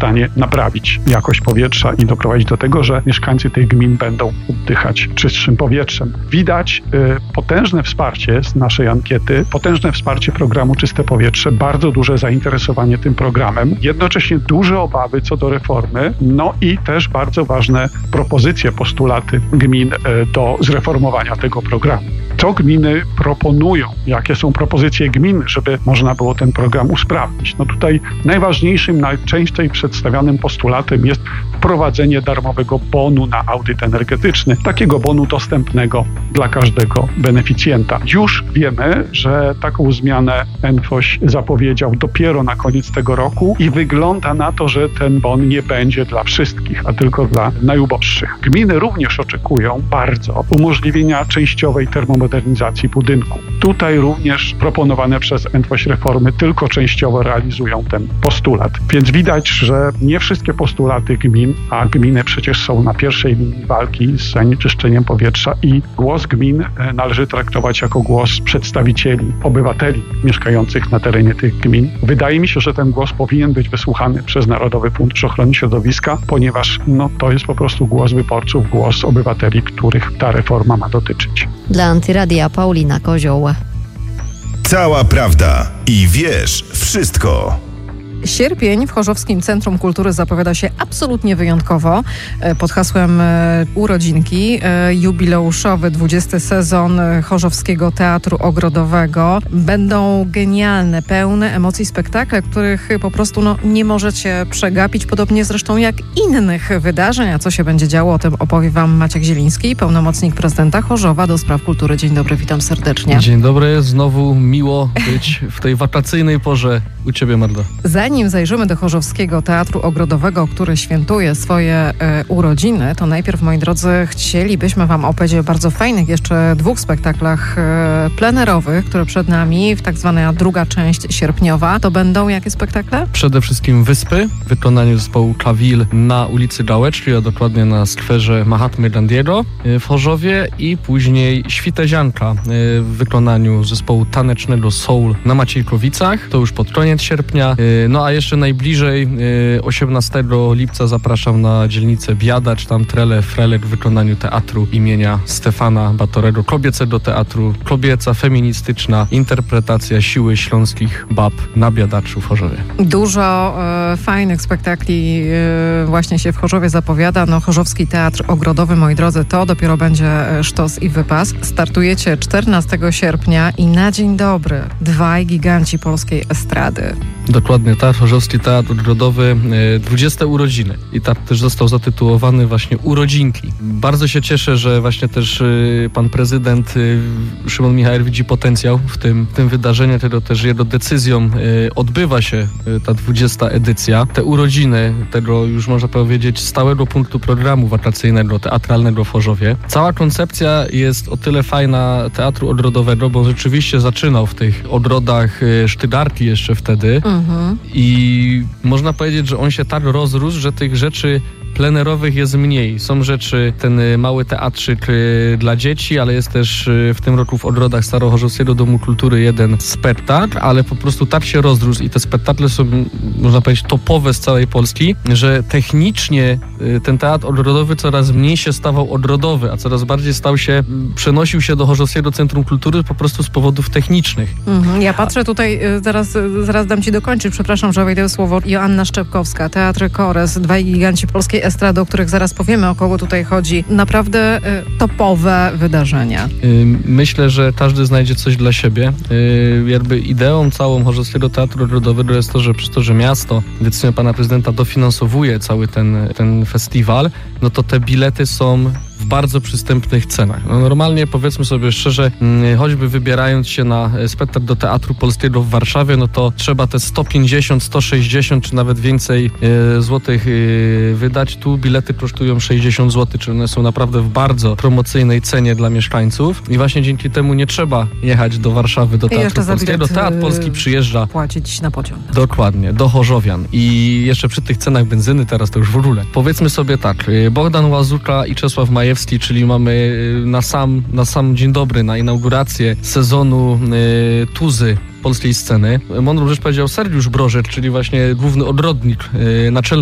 stanie naprawić jakość powietrza i doprowadzić do tego, że mieszkańcy tych gmin będą oddychać czystszym powietrzem. Widać potężne wsparcie z naszej ankiety, potężne wsparcie programu Czyste Powietrze, bardzo duże zainteresowanie tym programem, jednocześnie duże obawy co do reformy, no i też bardzo ważne propozycje, postulaty gmin do zreformowania tego programu. Co gminy proponują? Jakie są propozycje gmin, żeby można było ten program usprawnić? No tutaj najważniejszym, najczęściej przedstawianym postulatem jest wprowadzenie darmowego bonu na audyt energetyczny, takiego bonu dostępnego dla każdego beneficjenta. Już wiemy, że taką zmianę NFOŚ zapowiedział dopiero na koniec tego roku i wygląda na to, że ten bon nie będzie dla wszystkich, a tylko dla najuboższych. Gminy również oczekują bardzo umożliwienia częściowej termomodernizacji budynku. Tutaj również proponowane przez NFOŚ reformy tylko częściowo realizują ten postulat. Więc widać, że nie wszystkie postulaty gmin, a gminy przecież są na pierwszej linii walki z zanieczyszczeniem powietrza i głos gmin należy traktować jako głos przedstawicieli, obywateli mieszkających na terenie tych gmin. Wydaje mi się, że ten głos powinien być wysłuchany przez Narodowy Fundusz Ochrony Środowiska, ponieważ to jest po prostu głos wyborców, głos obywateli, których ta reforma ma dotyczyć. Dla Antyradia Paulina Kozioł. Cała prawda i wiesz wszystko. Sierpień w Chorzowskim Centrum Kultury zapowiada się absolutnie wyjątkowo. Pod hasłem Urodzinki jubileuszowy 20. sezon Chorzowskiego Teatru Ogrodowego. Będą genialne, pełne emocji spektakle, których po prostu nie możecie przegapić, podobnie zresztą jak innych wydarzeń. A co się będzie działo, o tym opowie Wam Maciek Zieliński, pełnomocnik prezydenta Chorzowa do spraw kultury. Dzień dobry, witam serdecznie. Dzień dobry, znowu miło być w tej wakacyjnej porze u Ciebie, Mardo. Zanim zajrzymy do Chorzowskiego Teatru Ogrodowego, który świętuje swoje urodziny, to najpierw, moi drodzy, chcielibyśmy Wam opowiedzieć o bardzo fajnych jeszcze 2 spektaklach plenerowych, które przed nami, w tak zwana druga część sierpniowa. To będą jakie spektakle? Przede wszystkim Wyspy w wykonaniu zespołu Kawil na ulicy Gałeczki, a dokładnie na skwerze Mahatmy Gandiego w Chorzowie, i później Świtezianka w wykonaniu zespołu tanecznego Soul na Maciejkowicach. To już pod koniec sierpnia. No a jeszcze najbliżej 18 lipca zapraszam na dzielnicę Biadacz, tam Trele Frelek w wykonaniu teatru imienia Stefana Batorego, kobiecego teatru, kobieca, feministyczna interpretacja siły śląskich bab na Biadaczu w Chorzowie. Dużo fajnych spektakli właśnie się w Chorzowie zapowiada. Chorzowski Teatr Ogrodowy, moi drodzy, to dopiero będzie sztos i wypas. Startujecie 14 sierpnia i na dzień dobry 2 giganci polskiej estrady. Dokładnie tak, Chorzowski Teatr Ogrodowy, 20 urodziny. I tak też został zatytułowany właśnie Urodzinki. Bardzo się cieszę, że właśnie też pan prezydent Szymon Michałek widzi potencjał w tym wydarzeniu, tego też jego decyzją odbywa się ta 20. edycja. Te urodziny tego, już można powiedzieć, stałego punktu programu wakacyjnego, teatralnego w Chorzowie. Cała koncepcja jest o tyle fajna Teatru Ogrodowego, bo rzeczywiście zaczynał w tych ogrodach Sztygarki jeszcze wtedy. I można powiedzieć, że on się tak rozrósł, że tych rzeczy plenerowych jest mniej. Są rzeczy, ten mały teatrzyk dla dzieci, ale jest też w tym roku w ogrodach Starochorzowskiego Domu Kultury jeden spektakl, ale po prostu tak się rozrósł i te spektakle są, można powiedzieć, topowe z całej Polski, że technicznie ten teatr ogrodowy coraz mniej się stawał ogrodowy, a coraz bardziej przenosił się do Chorzowskiego Centrum Kultury po prostu z powodów technicznych. Ja patrzę tutaj, zaraz dam Ci dokończyć, przepraszam, że wejdę w słowo. Joanna Szczepkowska, Teatr Kores, 2 giganci polskiej estrady, o których zaraz powiemy, o kogo tutaj chodzi. Naprawdę topowe wydarzenia. Myślę, że każdy znajdzie coś dla siebie. Jakby ideą całą Chorzowskiego Teatru Ogrodowego jest to, że przez to, że miasto decyzją pana prezydenta dofinansowuje cały ten festiwal, no to te bilety są w bardzo przystępnych cenach. No normalnie, powiedzmy sobie szczerze, choćby wybierając się na spektakl do Teatru Polskiego w Warszawie, no to trzeba te 150, 160 czy nawet więcej złotych wydać. Tu bilety kosztują 60 zł, czyli one są naprawdę w bardzo promocyjnej cenie dla mieszkańców i właśnie dzięki temu nie trzeba jechać do Warszawy, do Teatru Polskiego. Teatr Polski przyjeżdża płacić na pociąg. Dokładnie, do Chorzowian. I jeszcze przy tych cenach benzyny teraz to już w ogóle. Powiedzmy sobie tak, Bogdan Łazuka i Czesław Majewski, czyli mamy na sam dzień dobry, na inaugurację sezonu Tuzy polskiej sceny. Mądrą rzecz powiedział Sergiusz Brożek, czyli właśnie główny ogrodnik, naczelny